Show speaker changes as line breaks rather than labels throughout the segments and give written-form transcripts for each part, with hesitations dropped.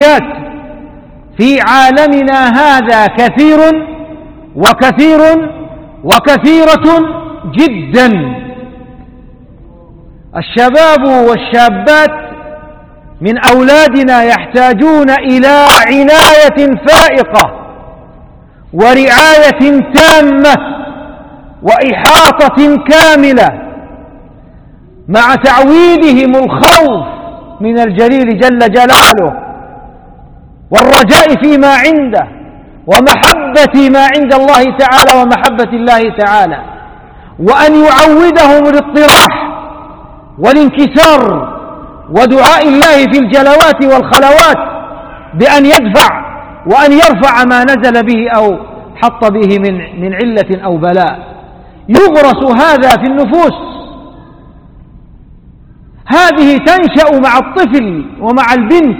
في عالمنا هذا كثير وكثير وكثيرة جدا. الشباب والشابات من أولادنا يحتاجون إلى عناية فائقة ورعاية تامة وإحاطة كاملة، مع تعويدهم الخوف من الجليل جل جلاله والرجاء فيما عنده ومحبة ما عند الله تعالى ومحبة الله تعالى، وأن يعودهم الاضطراح والانكسار ودعاء الله في الجلوات والخلوات بأن يدفع وأن يرفع ما نزل به أو حط به من علة أو بلاء. يغرس هذا في النفوس. هذه تنشأ مع الطفل ومع البنت.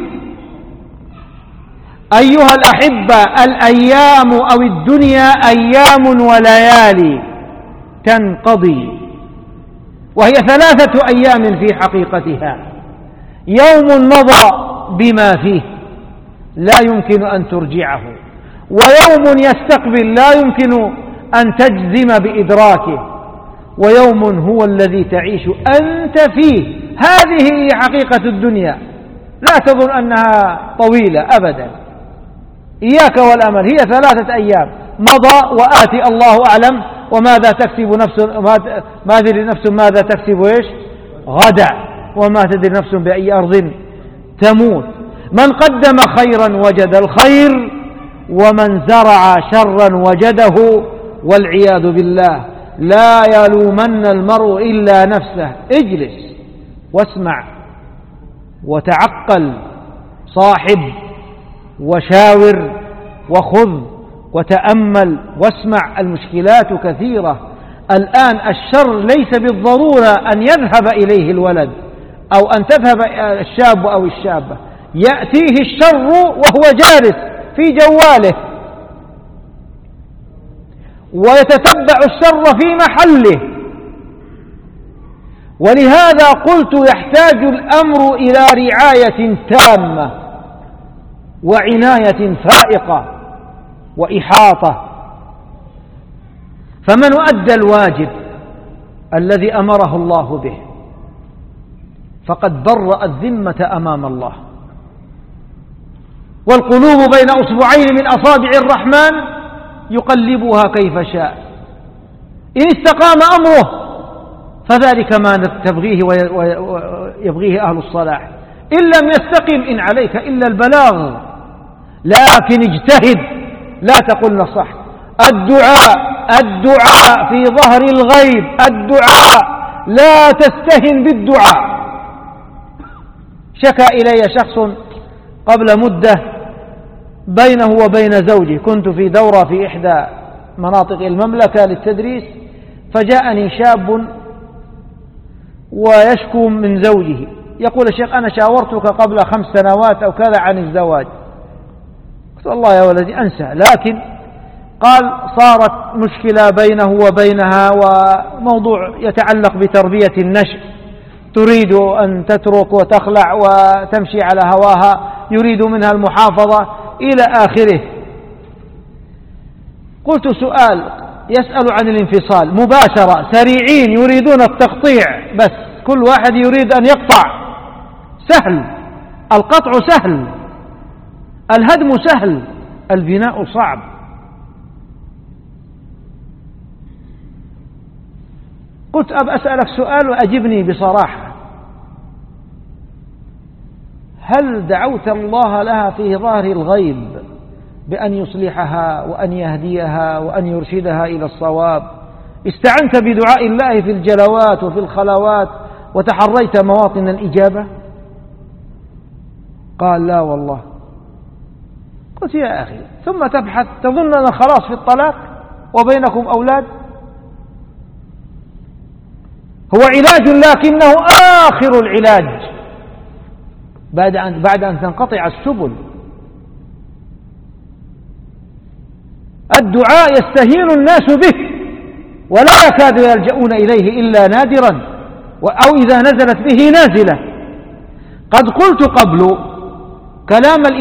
أيها الأحبة، الأيام أو الدنيا أيام وليالي تنقضي، وهي 3 أيام في حقيقتها. يوم مضى بما فيه لا يمكن أن ترجعه، ويوم يستقبل لا يمكن أن تجزم بإدراكه، ويوم هو الذي تعيش أنت فيه. هذه هي حقيقة الدنيا. لا تظن أنها طويلة أبدا، إياك والأمل. هي 3 أيام مضى وآتي الله أعلم وماذا تكسب نفس، ما تدري نفس ماذا تكسب غدا، وما تدري نفس بأي أرض تموت. من قدم خيرا وجد الخير، ومن زرع شرا وجده، والعياذ بالله. لا يلومن المرء إلا نفسه. اجلس واسمع وتعقل، صاحب وشاور وخذ وتأمل واسمع. المشكلات كثيرة الآن. الشر ليس بالضرورة أن يذهب إليه الولد أو أن تذهب الشاب أو الشابة، يأتيه الشر وهو جالس في جواله ويتتبع الشر في محله. ولهذا قلت يحتاج الأمر إلى رعاية تامة وعناية فائقة وإحاطة. فمن أدى الواجب الذي أمره الله به فقد برأ الذمة أمام الله. والقلوب بين أصبعين من أصابع الرحمن يقلبها كيف شاء. إن استقام أمره فذلك ما تبغيه ويبغيه أهل الصلاح. إن لم يستقم إن عليك إلا البلاغ، لكن اجتهد، لا تقل نصحت. الدعاء في ظهر الغيب، الدعاء، لا تستهن بالدعاء. شكى إلي شخص قبل مدة بينه وبين زوجه، كنت في دورة في إحدى مناطق المملكة للتدريس، فجاءني شاب ويشكو من زوجه، يقول: الشيخ أنا شاورتك قبل 5 سنوات أو كذا عن الزواج. قلت: والله يا ولدي أنسى. لكن قال صارت مشكلة بينه وبينها، وموضوع يتعلق بتربية النشء، تريد أن تترك وتخلع وتمشي على هواها، يريد منها المحافظة إلى آخره. قلت: سؤال، يسأل عن الانفصال مباشرة، سريعين، يريدون التقطيع، بس كل واحد يريد أن يقطع. سهل القطع، سهل الهدم، سهل البناء صعب. قلت: أسألك سؤال وأجبني بصراحة، هل دعوت الله لها في ظاهر الغيب بأن يصلحها وأن يهديها وأن يرشدها إلى الصواب؟ استعنت بدعاء الله في الجلوات وفي الخلوات وتحريت مواطن الإجابة؟ قال: لا والله. قلت: يا أخي، ثم تبحث تظن أن خلاص في الطلاق وبينكم أولاد؟ هو علاج، لكنه آخر العلاج بعد أن تنقطع السبل. الدعاء يستهين الناس به ولا يكاد يلجؤون إليه إلا نادرا، أو إذا نزلت به نازلة. قد قلت قبل كلام